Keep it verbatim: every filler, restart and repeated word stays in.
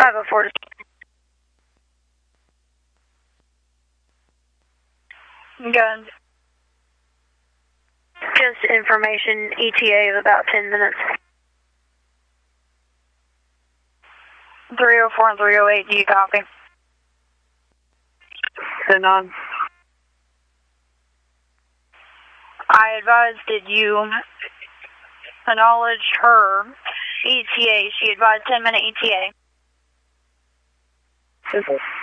five oh four. Guns. Just information, E T A of about ten minutes. three oh four and three oh eight, do you copy? Send on. I advised that you acknowledged her E T A. She advised ten minute E T A. Okay.